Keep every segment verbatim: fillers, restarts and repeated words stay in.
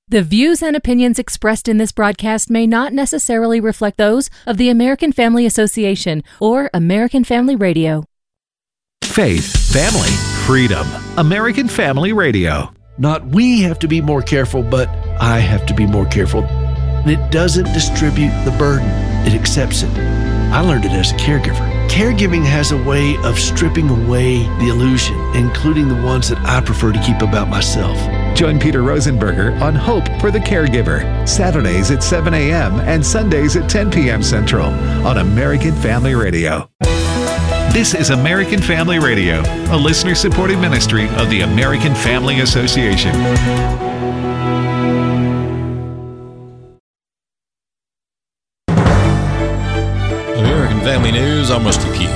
The views and opinions expressed in this broadcast may not necessarily reflect those of the American Family Association or American Family Radio. Faith, family, freedom. American Family Radio. Not we have to be more careful, but I have to be more careful. It doesn't distribute the burden. It accepts it. I learned it as a caregiver. Caregiving has a way of stripping away the illusion, including the ones that I prefer to keep about myself. Join Peter Rosenberger on Hope for the Caregiver, Saturdays at seven a.m. and Sundays at ten p.m. Central on American Family Radio. This is American Family Radio, a listener-supported ministry of the American Family Association. American Family News, I'm Rusty Pugh.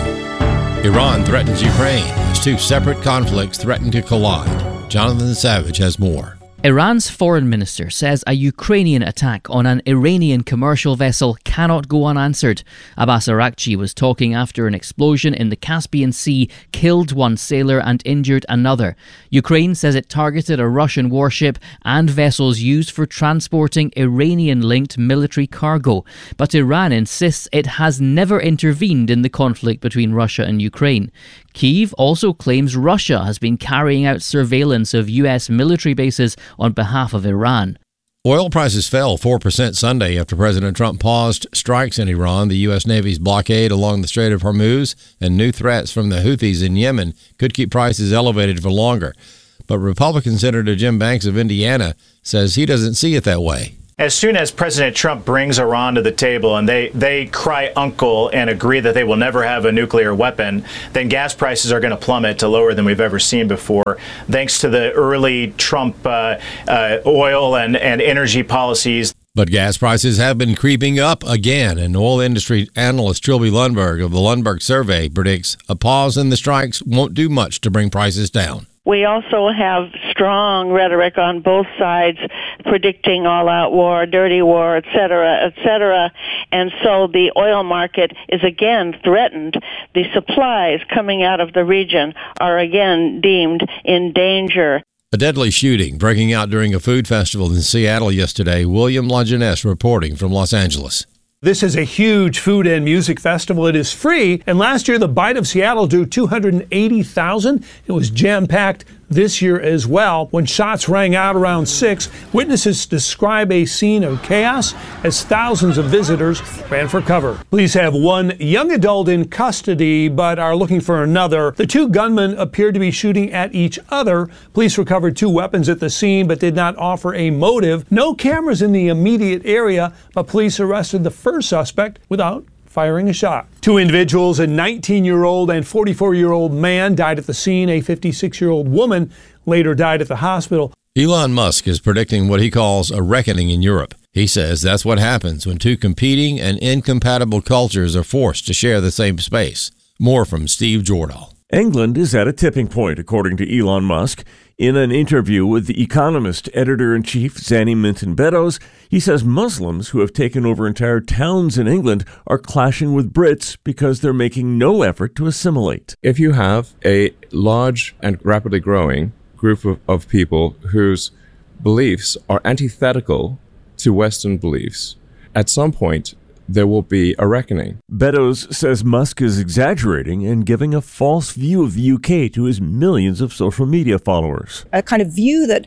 Iran threatens Ukraine as two separate conflicts threaten to collide. Jonathan Savage has more. Iran's foreign minister says a Ukrainian attack on an Iranian commercial vessel cannot go unanswered. Abbas Araghchi was talking after an explosion in the Caspian Sea killed one sailor and injured another. Ukraine says it targeted a Russian warship and vessels used for transporting Iranian-linked military cargo. But Iran insists it has never intervened in the conflict between Russia and Ukraine. Kyiv also claims Russia has been carrying out surveillance of U S military bases on behalf of Iran. Oil prices fell four percent Sunday after President Trump paused strikes in Iran. The U S Navy's blockade along the Strait of Hormuz and new threats from the Houthis in Yemen could keep prices elevated for longer. But Republican Senator Jim Banks of Indiana says he doesn't see it that way. As soon as President Trump brings Iran to the table and they, they cry uncle and agree that they will never have a nuclear weapon, then gas prices are going to plummet to lower than we've ever seen before, thanks to the early Trump uh, uh, oil and, and energy policies. But gas prices have been creeping up again, and oil industry analyst Trilby Lundberg of the Lundberg Survey predicts a pause in the strikes won't do much to bring prices down. We also have strong rhetoric on both sides predicting all-out war, dirty war, et cetera, et cetera. And so the oil market is again threatened. The supplies coming out of the region are again deemed in danger. A deadly shooting breaking out during a food festival in Seattle yesterday. William Lajeunesse reporting from Los Angeles. This is a huge food and music festival. It is free, and last year the Bite of Seattle drew two hundred eighty thousand. It was jam-packed this year as well. When shots rang out around six, witnesses describe a scene of chaos as thousands of visitors ran for cover. Police have one young adult in custody, but are looking for another. The two gunmen appeared to be shooting at each other. Police recovered two weapons at the scene, but did not offer a motive. No cameras in the immediate area, but police arrested the first suspect without firing a shot. Two individuals, a nineteen-year-old and forty-four-year-old man, died at the scene. A fifty-six-year-old woman later died at the hospital. Elon Musk is predicting what he calls a reckoning in Europe. He says that's what happens when two competing and incompatible cultures are forced to share the same space. More from Steve Jordahl. England is at a tipping point, according to Elon Musk. In an interview with The Economist editor-in-chief Zanny Minton-Beddoes, he says Muslims who have taken over entire towns in England are clashing with Brits because they're making no effort to assimilate. If you have a large and rapidly growing group of, of people whose beliefs are antithetical to Western beliefs, at some point there will be a reckoning. Beddoes says Musk is exaggerating and giving a false view of the U K to his millions of social media followers. A kind of view that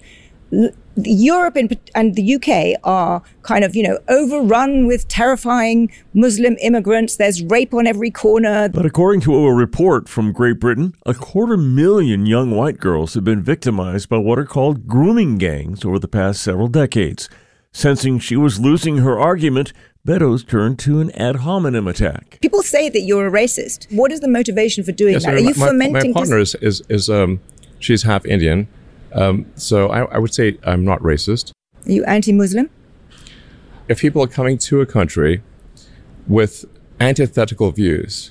Europe and the U K are kind of, you know, overrun with terrifying Muslim immigrants. There's rape on every corner. But according to a report from Great Britain, a quarter million young white girls have been victimized by what are called grooming gangs over the past several decades. Sensing she was losing her argument, Beddoes turned to an ad hominem attack. People say that you're a racist. What is the motivation for doing yes, that? Are you my, fomenting... My partner is, is, is um, she's half Indian, um, so I, I would say I'm not racist. Are you anti-Muslim? If people are coming to a country with antithetical views,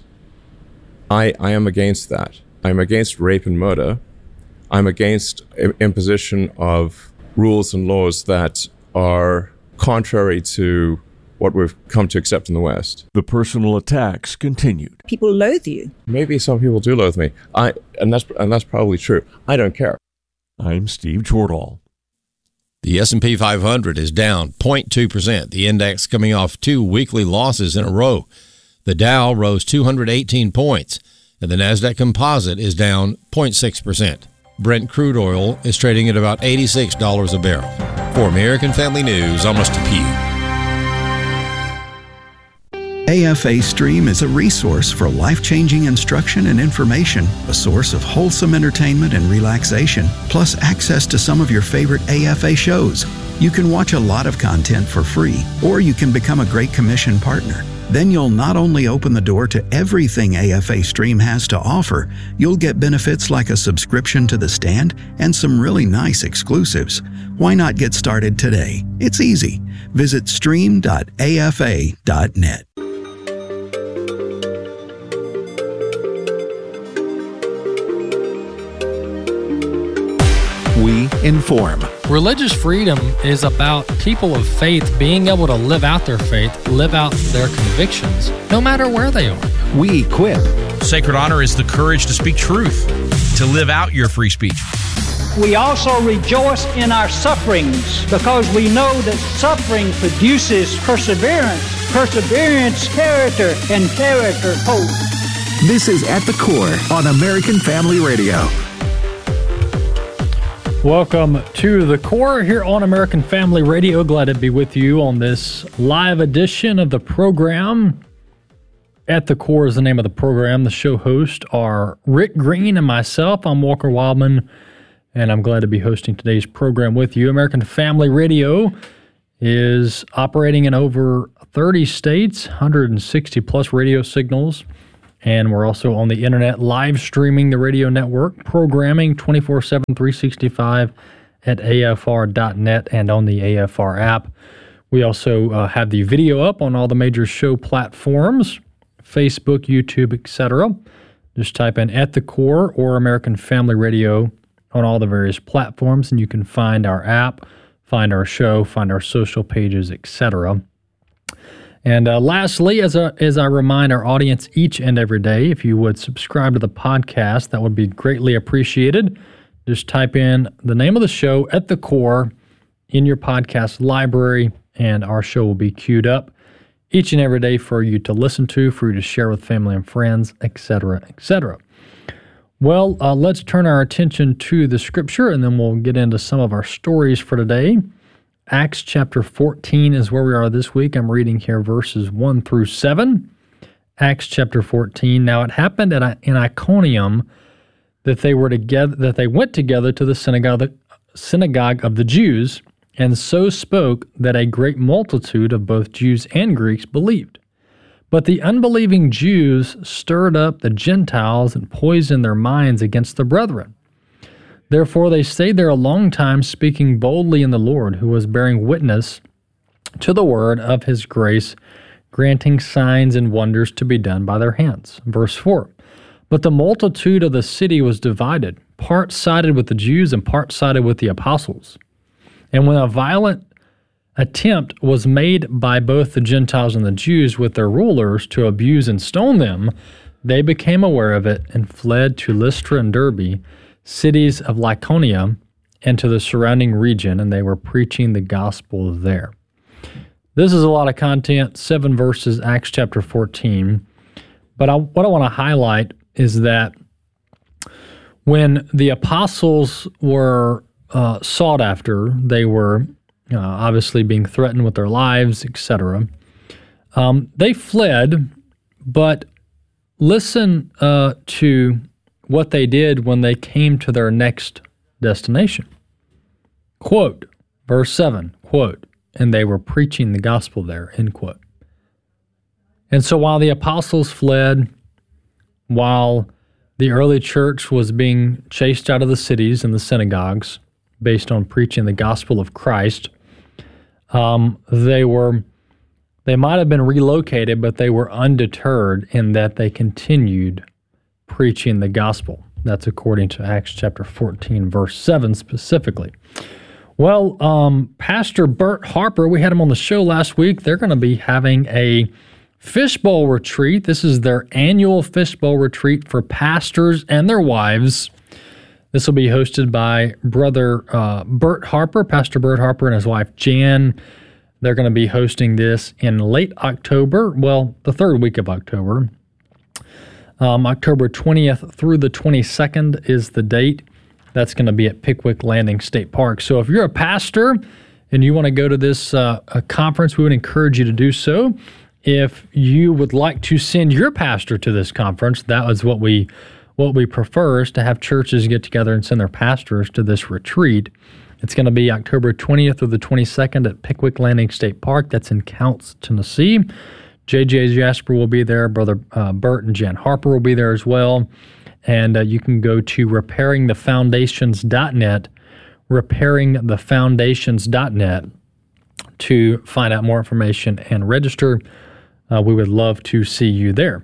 I, I am against that. I'm against rape and murder. I'm against imposition of rules and laws that are contrary to what we've come to accept in the West. The personal attacks continued. People loathe you. Maybe some people do loathe me. I and that's and that's probably true. I don't care. I'm Steve Jordahl. The S and P five hundred is down zero point two percent, the index coming off two weekly losses in a row. The Dow rose two hundred eighteen points, and the NASDAQ Composite is down zero point six percent. Brent crude oil is trading at about eighty-six dollars a barrel. For American Family News, I'm Mister Pugh. A F A Stream is a resource for life-changing instruction and information, a source of wholesome entertainment and relaxation, plus access to some of your favorite A F A shows. You can watch a lot of content for free, or you can become a Great Commission partner. Then you'll not only open the door to everything A F A Stream has to offer, you'll get benefits like a subscription to The Stand and some really nice exclusives. Why not get started today? It's easy. Visit stream dot A F A dot net. We inform. Religious freedom is about people of faith being able to live out their faith, live out their convictions, no matter where they are. We equip. Sacred honor is the courage to speak truth, to live out your free speech. We also rejoice in our sufferings because we know that suffering produces perseverance, perseverance, character, and character, hope. This is At the Core on American Family Radio. Welcome to The Core here on American Family Radio. Glad to be with you on this live edition of the program. At the Core is the name of the program. The show hosts are Rick Green and myself. I'm Walker Wildman, and I'm glad to be hosting today's program with you. American Family Radio is operating in over thirty states, one hundred sixty plus radio signals. And we're also on the internet live streaming the radio network, programming twenty-four seven, three sixty-five at A F R dot net and on the A F R app. We also uh, have the video up on all the major show platforms, Facebook, YouTube, et cetera. Just type in At the Core or American Family Radio on all the various platforms, and you can find our app, find our show, find our social pages, et cetera. And uh, lastly, as, a, as I remind our audience each and every day, if you would subscribe to the podcast, that would be greatly appreciated. Just type in the name of the show, At the Core, in your podcast library, and our show will be queued up each and every day for you to listen to, for you to share with family and friends, et cetera, et cetera. Well, uh, let's turn our attention to the scripture, and then we'll get into some of our stories for today. Acts chapter fourteen is where we are this week. I'm reading here verses one through seven. Acts chapter fourteen. Now it happened at, in Iconium that they were together, that they went together to the synagogue, synagogue of the Jews, and so spoke that a great multitude of both Jews and Greeks believed. But the unbelieving Jews stirred up the Gentiles and poisoned their minds against the brethren. Therefore they stayed there a long time, speaking boldly in the Lord, who was bearing witness to the word of his grace, granting signs and wonders to be done by their hands. Verse four. But the multitude of the city was divided, part sided with the Jews and part sided with the apostles. And when a violent attempt was made by both the Gentiles and the Jews with their rulers to abuse and stone them, they became aware of it and fled to Lystra and Derbe, cities of Lycaonia, and to the surrounding region, and they were preaching the gospel there. This is a lot of content, seven verses, Acts chapter fourteen. But I, what I want to highlight is that when the apostles were uh, sought after, they were uh, obviously being threatened with their lives, et cetera. Um, they fled, but listen uh, to what they did when they came to their next destination. Quote, verse seven, quote, and they were preaching the gospel there, end quote. And so while the apostles fled, while the early church was being chased out of the cities and the synagogues based on preaching the gospel of Christ, um, they were, they might have been relocated, but they were undeterred in that they continued preaching the gospel. That's according to Acts chapter fourteen, verse seven specifically. Well, um, Pastor Bert Harper, we had him on the show last week. They're going to be having a fishbowl retreat. This is their annual fishbowl retreat for pastors and their wives. This will be hosted by Brother uh, Bert Harper, Pastor Bert Harper, and his wife Jan. They're going to be hosting this in late October, well, the third week of October. Um, October twentieth through the twenty-second is the date. That's going to be at Pickwick Landing State Park. So if you're a pastor and you want to go to this uh, a conference, we would encourage you to do so. If you would like to send your pastor to this conference, that is what we what we prefer, is to have churches get together and send their pastors to this retreat. It's going to be October twentieth through the twenty-second at Pickwick Landing State Park. That's in Counce, Tennessee. J J Jasper will be there. Brother uh, Bert and Jan Harper will be there as well. And uh, you can go to repairing the foundations dot net, repairing the foundations dot net to find out more information and register. Uh, we would love to see you there.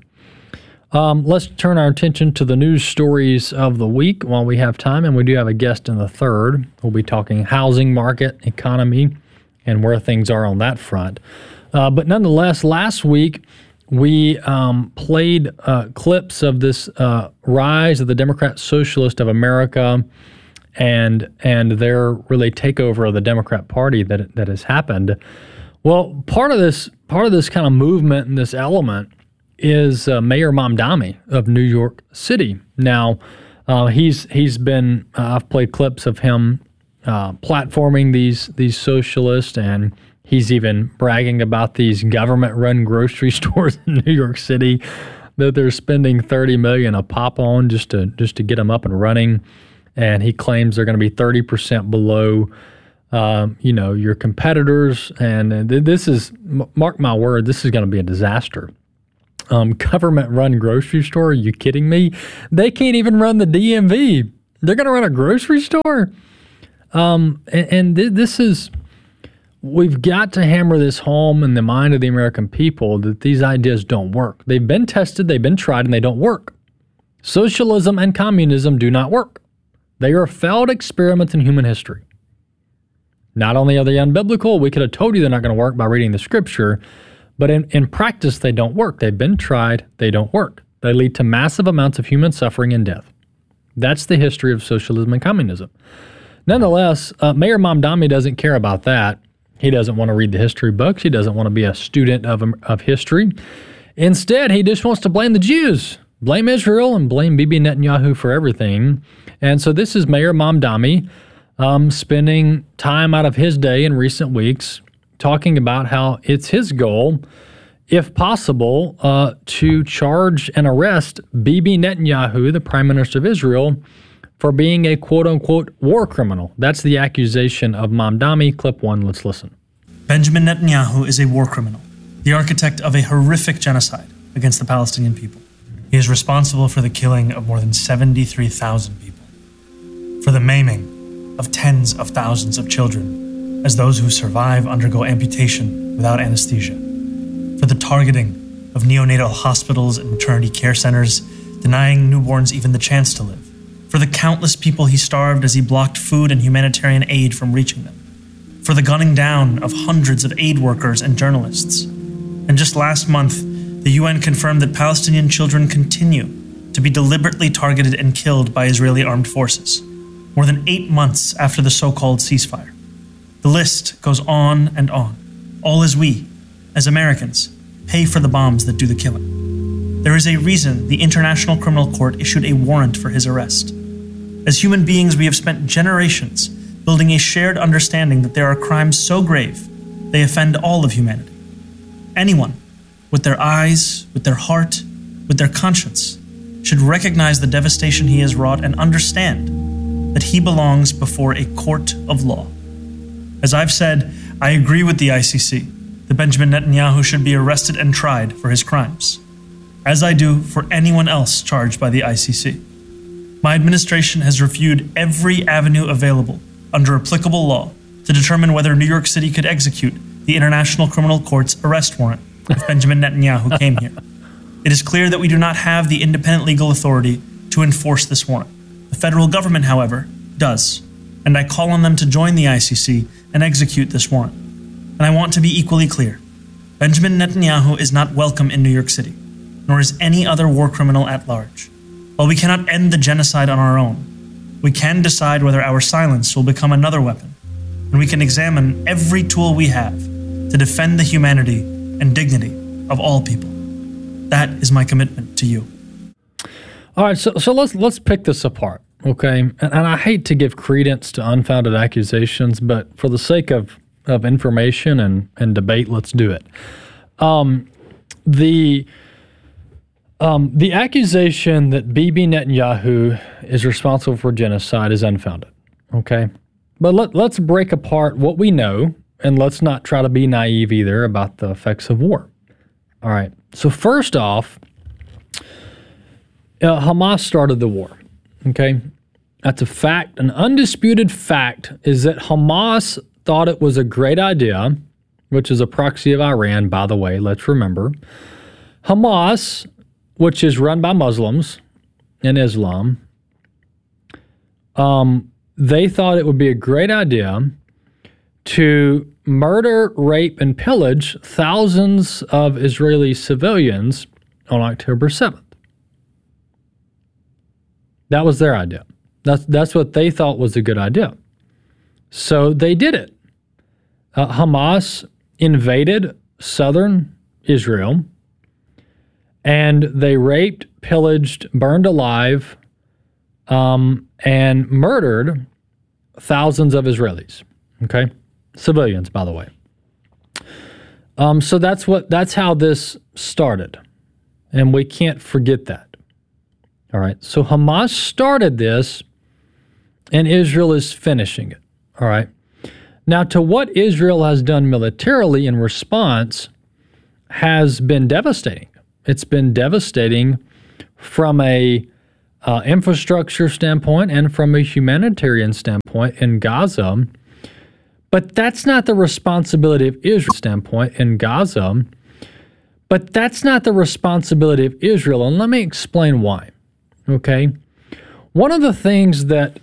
Um, let's turn our attention to the news stories of the week while we have time, and we do have a guest in the third. We'll be talking housing market, economy, and where things are on that front. Uh, but nonetheless, last week we um, played uh, clips of this uh, rise of the Democrat Socialist of America and and their really takeover of the Democrat Party that that has happened. Well, part of this part of this kind of movement and this element is uh, Mayor Mamdani of New York City. Now, uh, he's he's been uh, I've played clips of him uh, platforming these these socialists, and he's even bragging about these government-run grocery stores in New York City that they're spending thirty million dollars a pop on just to just to get them up and running. And he claims they're going to be thirty percent below, um, you know, your competitors. And this is, mark my word, this is going to be a disaster. Um, government-run grocery store? Are you kidding me? They can't even run the D M V. They're going to run a grocery store? Um, and and th- this is, we've got to hammer this home in the mind of the American people that these ideas don't work. They've been tested, they've been tried, and they don't work. Socialism and communism do not work. They are failed experiments in human history. Not only are they unbiblical, we could have told you they're not going to work by reading the scripture, but in, in practice, they don't work. They've been tried, they don't work. They lead to massive amounts of human suffering and death. That's the history of socialism and communism. Nonetheless, uh, Mayor Mamdani doesn't care about that. He doesn't want to read the history books. He doesn't want to be a student of, of history. Instead, he just wants to blame the Jews, blame Israel, and blame Bibi Netanyahu for everything. And so this is Mayor Mamdani um, spending time out of his day in recent weeks talking about how it's his goal, if possible, uh, to charge and arrest Bibi Netanyahu, the Prime Minister of Israel, for being a quote-unquote war criminal. That's the accusation of Mamdani. Clip one, let's listen. Benjamin Netanyahu is a war criminal, the architect of a horrific genocide against the Palestinian people. He is responsible for the killing of more than seventy-three thousand people, for the maiming of tens of thousands of children as those who survive undergo amputation without anesthesia, for the targeting of neonatal hospitals and maternity care centers, denying newborns even the chance to live, for the countless people he starved as he blocked food and humanitarian aid from reaching them, for the gunning down of hundreds of aid workers and journalists. And just last month, the U N confirmed that Palestinian children continue to be deliberately targeted and killed by Israeli armed forces, more than eight months after the so-called ceasefire. The list goes on and on, all as we, as Americans, pay for the bombs that do the killing. There is a reason the International Criminal Court issued a warrant for his arrest. As human beings, we have spent generations building a shared understanding that there are crimes so grave they offend all of humanity. Anyone, with their eyes, with their heart, with their conscience, should recognize the devastation he has wrought and understand that he belongs before a court of law. As I've said, I agree with the I C C that Benjamin Netanyahu should be arrested and tried for his crimes, as I do for anyone else charged by the I C C. My administration has reviewed every avenue available under applicable law to determine whether New York City could execute the International Criminal Court's arrest warrant if Benjamin Netanyahu came here. It is clear that we do not have the independent legal authority to enforce this warrant. The federal government, however, does, and I call on them to join the I C C and execute this warrant. And I want to be equally clear. Benjamin Netanyahu is not welcome in New York City, nor is any other war criminal at large. While we cannot end the genocide on our own, We can decide whether our silence will become another weapon, and we can examine every tool we have to defend the humanity and dignity of all people. That is my commitment to you. All right, so so let's let's pick this apart, okay? And, and I hate to give credence to unfounded accusations, but for the sake of, of information and, and debate, let's do it. Um, the um, the accusation that Bibi Netanyahu is responsible for genocide is unfounded, okay? But let, let's break apart what we know, and let's not try to be naive either about the effects of war. All right, so first off, Uh, Hamas started the war, okay? That's a fact. An undisputed fact is that Hamas thought it was a great idea, which is a proxy of Iran, by the way, let's remember. Hamas, which is run by Muslims in Islam, um, they thought it would be a great idea to murder, rape, and pillage thousands of Israeli civilians on October seventh. That was their idea. That's that's what they thought was a good idea. So they did it. Uh, Hamas invaded southern Israel, and they raped, pillaged, burned alive, um, and murdered thousands of Israelis. Okay, civilians, by the way. Um, so that's what that's how this started, and we can't forget that. All right, so Hamas started this, and Israel is finishing it. All right. Now, to what Israel has done militarily in response has been devastating. It's been devastating from a uh, infrastructure standpoint and from a humanitarian standpoint in Gaza. But that's not the responsibility of Israel's standpoint in Gaza. But that's not the responsibility of Israel, and let me explain why. Okay, one of the things that